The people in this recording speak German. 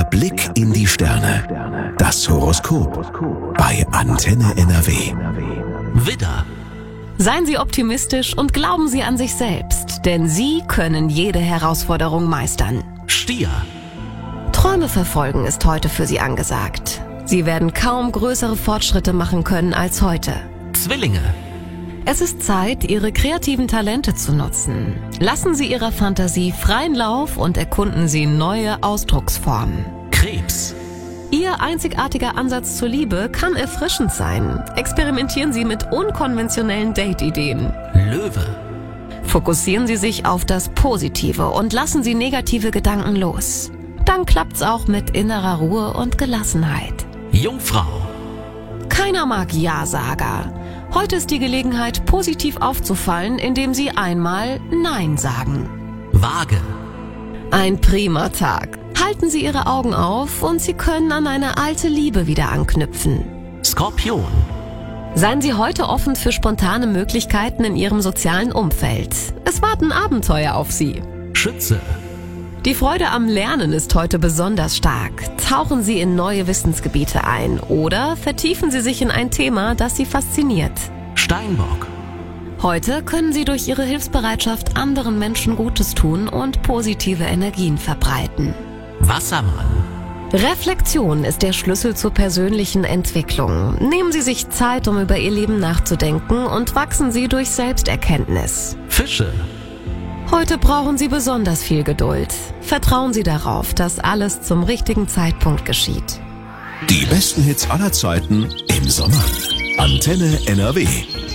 Blick in die Sterne. Das Horoskop bei Antenne NRW. Widder. Seien Sie optimistisch und glauben Sie an sich selbst, denn Sie können jede Herausforderung meistern. Stier. Träume verfolgen ist heute für Sie angesagt. Sie werden kaum größere Fortschritte machen können als heute. Zwillinge. Es ist Zeit, Ihre kreativen Talente zu nutzen. Lassen Sie Ihrer Fantasie freien Lauf und erkunden Sie neue Ausdrucksformen. Krebs. Ihr einzigartiger Ansatz zur Liebe kann erfrischend sein. Experimentieren Sie mit unkonventionellen Date-Ideen. Löwe. Fokussieren Sie sich auf das Positive und lassen Sie negative Gedanken los. Dann klappt's auch mit innerer Ruhe und Gelassenheit. Jungfrau. Keiner mag Ja-Sager. Heute ist die Gelegenheit, positiv aufzufallen, indem Sie einmal Nein sagen. Waage. Ein prima Tag. Halten Sie Ihre Augen auf und Sie können an eine alte Liebe wieder anknüpfen. Skorpion. Seien Sie heute offen für spontane Möglichkeiten in Ihrem sozialen Umfeld. Es warten Abenteuer auf Sie. Schütze. Die Freude am Lernen ist heute besonders stark. Tauchen Sie in neue Wissensgebiete ein oder vertiefen Sie sich in ein Thema, das Sie fasziniert. Steinbock. Heute können Sie durch Ihre Hilfsbereitschaft anderen Menschen Gutes tun und positive Energien verbreiten. Wassermann. Reflexion ist der Schlüssel zur persönlichen Entwicklung. Nehmen Sie sich Zeit, um über Ihr Leben nachzudenken und wachsen Sie durch Selbsterkenntnis. Fische. Heute brauchen Sie besonders viel Geduld. Vertrauen Sie darauf, dass alles zum richtigen Zeitpunkt geschieht. Die besten Hits aller Zeiten im Sommer. Antenne NRW.